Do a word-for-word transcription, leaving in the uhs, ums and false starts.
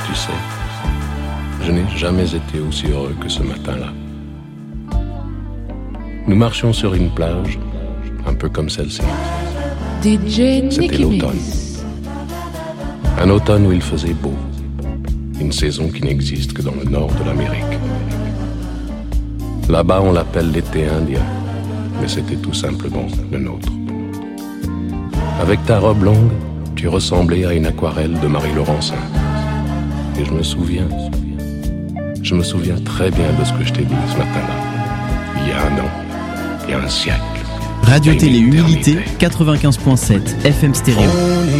tu sais, je n'ai jamais été aussi heureux que ce matin-là. Nous marchions sur une plage, un peu comme celle-ci. D J C'était l'automne. Un automne où il faisait beau. Une saison qui n'existe que dans le nord de l'Amérique. Là-bas, on l'appelle l'été indien, mais c'était tout simplement le nôtre. Avec ta robe longue, tu ressemblais à une aquarelle de Marie Laurencin. Et je me souviens, je me souviens très bien de ce que je t'ai dit ce matin-là. Il y a un an, il y a un siècle. Radio Télé Humilité, quatre-vingt-quinze point sept F M stéréo.